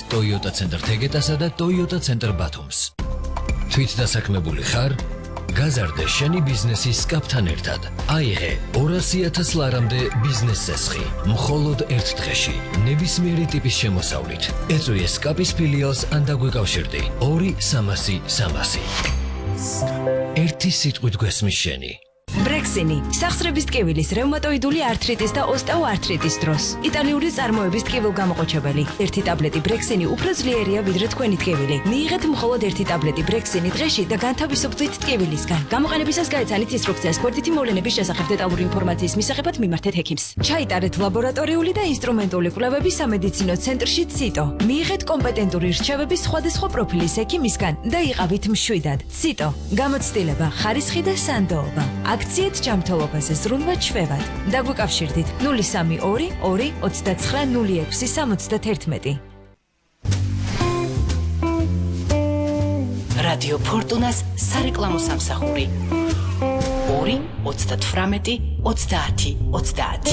Toyota Center Tegeta-სა და Toyota Center Batum's. Თვით დასაქმებული ხარ? გაზარდე შენი ბიზნესის კაპთან ერთად. აიღე 200,000 ლარამდე ბიზნეს წესხი. მხოლოდ ერთ დღეში. ნებისმიერი ტიპის შემოსავლით. ეწვი ეს კაპის ფილიალს ან დაგვიკავშირდი. 2-300-300. ერთი სიტყვით გვესმის შენი. ბრექსინი, სახსრების ტკივილის, რევმატოიდული ართრიტის და ოსტეოართრიტის დროს. იტალიური წარმოების ტკივილგამოყოჩებელი. ერთი ტაბლეტი ბრექსინი უფრო ძლიერია ვიდრე თქვენი ტკივილი. მიიღეთ მხოლოდ ერთი ტაბლეტი ბრექსინი დღეში და განთავისუფლდით ტკივილისგან. გამოყენებისას გაეცანით ინსტრუქციას გვერდითი მოვლენების შესახებ დეტალური ინფორმაციის მისაღებად მიმართეთ ექიმს. ჩაიტარეთ ლაბორატორიული და ინსტრუმენტული კვლევები სამედიცინო ცენტრში ციტო. მიიღეთ კომპეტენტური რჩევების სხვადასხვა პროფილის ექიმისგან და იყავით მშვიდად. ციტო. გამოცდილება, ხარისხი და სანდოობა. აქციით ჯანმრთელობაზე ზრუნვა ჩვევად. დაგვიკავშირდით 032 2 29 06 71. რადიო ფორტუნას სარეკლამო სამსახური 2 38 30 30.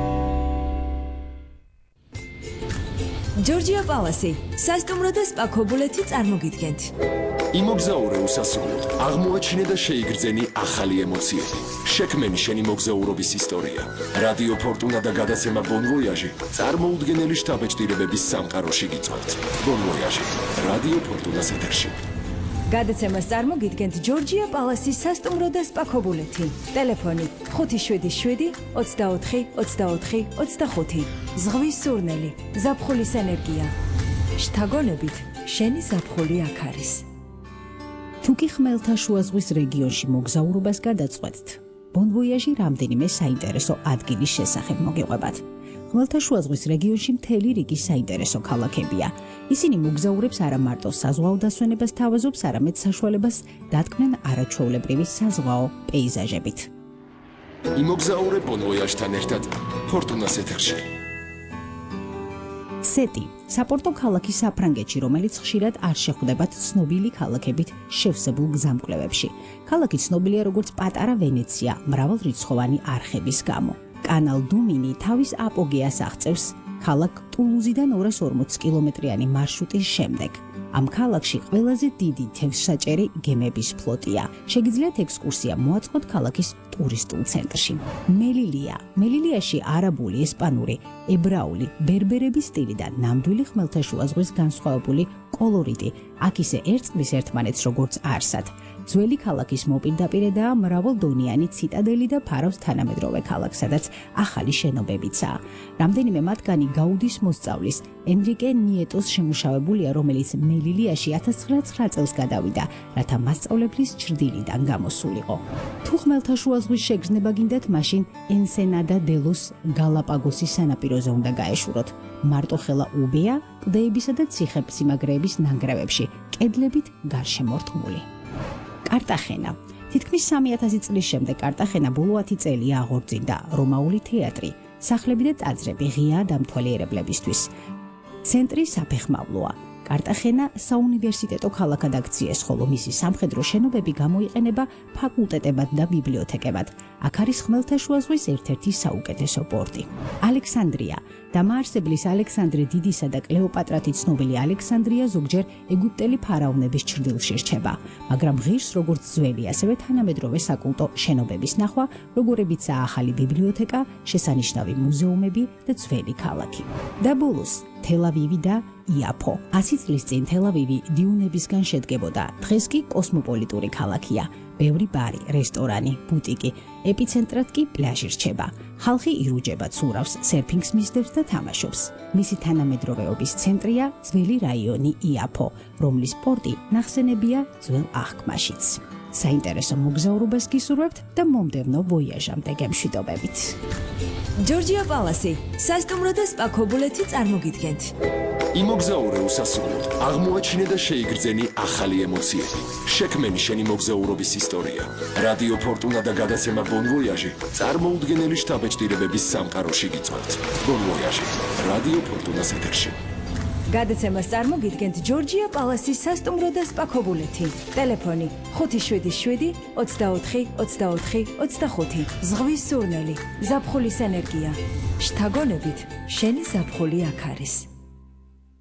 ჯორჯია პალასი, სასტუმრო და სპა ქობულეთი წარმოგიდგენთ. იმოგზაურე უსასრულოდ, აღმოაჩინე და შეიგრძენი ახალი ემოციები. შექმენი შენი მოგზაურობის ისტორია. რადიო ფორტუნა და გადაცემა Bon Voyage წარმოუდგენელი შთაბეჭდილებების სამყაროში გიწვევთ. Bon Voyage, რადიო ფორტუნას ეთერში. გადაცემას წარმოგიდგენთ ჯორჯია პალასის სასტუმრო და სპა ქობულეთი. ტელეფონი 577 24 24 25. ზღვის სურნელი, ზაფხულის ენერგია. შთაგონებით, შენი ზაფხული აქ არის. თუკი ხმელთაშუა ზღვის რეგიონში მოგზაურობას გადაწყვეტთ, Bon Voyage რამდენიმე საინტერესო ადგილის შესახებ მოგიყვებათ. ხმელთაშუა ზღვის რეგიონში მთელი რიგი საინტერესო ქალაქებია. ისინი მოგზაურებს არა მარტო საზღვაო დასვენებას თავაზობს, არამედ საშუალებას დათქმენ არაჩვეულებრივი საზღვაო პეიზაჟებით. იმოგზაურე Bon Voyage-თან ერთად ფორტუნას ეთერში. სეტი, საპორტო ქალაქი საფრანგეთში, რომელიც ხშირად არ შეხვდებათ ცნობილი ქალაქებით შევსებულ გზამკვლევებში. ქალაქი ცნობილია როგორც პატარა ვენეცია, მრავალრიცხოვანი არხების გამო. კანალ დუმინი თავის აპოგეას აღწევს ქალაქ ტულუზიდან 240 კილომეტრიანი მარშრუტის შემდეგ. ამ ქალაქში ყველაზე დიდი თევზსაჭერი გემების ფლოტია. შეგიძლიათ ექსკურსია მოაწყოთ ქალაქის ტურისტულ ცენტრში. მელილიაში არაბული, ესპანური, ებრაული, ბერბერების სტილი და ნამდვილი ხმელთაშუა ზღვის განსხვავებული კოლორიტი. აქ ისე ერწყმის ერთმანეთს როგორც არსად. ძველი ქალაქის მოპირდაპირედაა მრავალდონიანი ციტადელი და ფარავს თანამედროვე ქალაქს, სადაც ახალი შენობებიცაა. რამდენიმე მათგანი გაუდის მოსწავლის ენრიკე ნიეტოს შემუშავებულია, რომელიც მელილიაში 1909 წელს გადავიდა, რათა მასწავლებლის ჩრდილიდან გამოსულიყო. თუ ხმელთაშუა ზღვის შეგრძნება გინდათ, მაშინ ენსენადა დე ლოს გალაპაგოსის სანაპიროზე უნდა გაეშუროთ. მარტოხელა უბეა კლდეებისა და ციხე-სიმაგრეების ნანგრევებში, კედლებით გარშემორტყმული. კარტახენა. თითქმის 3000 წლის შემდეგ კარტახენა ბოლო 10 წელია აღორძინდა. რომაული თეატრი, სახლები და ტაძრები ღია დამთვალიერებლებისთვის. ცენტრი საფეხმავლოა. კარტახენა საუნივერსიტეტო ქალაქად აქციეს, ხოლო მისი სამხედრო შენობები გამოიყენება ფაკულტეტებად და ბიბლიოთეკებად. აქ არის ხმელთაშუა ზღვის ერთ-ერთი საუკეთესო პორტი. ალექსანდრია. დამაარსებლის ალექსანდრე დიდისა და კლეოპატრათი ცნობილი ალექსანდრია ზოგჯერ ეგვიპტელი ფარაონების ჩრდილში რჩება, მაგრამ ღირს როგორც ძველი, ასევე თანამედროვე საკულტო შენობების ნახვა, როგორებიცაა ახალი ბიბლიოთეკა, შესანიშნავი მუზეუმები და ძველი ქალაქი. და ბოლოს თელ-ავივი და იაფო. 100 წლის წინ თელ-ავივი დიუნებისგან შედგებოდა. დღეს კი კოსმოპოლიტური ქალაქია. ბევრი ბარი, რესტორანი, ბუტიკი, ეპიცენტრად კი პლაჟი რჩება. ხალხი ირუჯება, ცურავს, სერფინგს მისდევს და თამაშობს. მისი თანამედროვეობის ცენტრია ძველი რაიონი იაფო, რომლის პორტი ნახსენებია ძველ აღქმაშიც. საინტერესო მოგზაურობას გისურვებთ და მომდევნო ვოიაჟამდე გემშვიდობებით. ჯორჯია პალასი, სასტუმრო და სპა ქობულეთი წარმოგიდგენთ. იმოგზაურე უსასრულოდ, აღმოაჩინე და შეიგრძენი ახალი ემოციები. შექმენი შენი მოგზაურობის ისტორია. რადიო ფორტუნა და გადაცემა Bon Voyage წარმოუდგენელი შთაბეჭდილებების სამყაროში გიწვევთ. Bon Voyage, რადიო ფორტუნას ეთერში. გადაცემას წარმოგიდგენთ ჯორჯია პალასის სასტუმრო და სპა ქობულეთი. ტელეფონი 577 24 24 25. ზღვის სურნელი, ზაფხულის ენერგია. შთაგონებით, შენი ზაფხული აქ არის.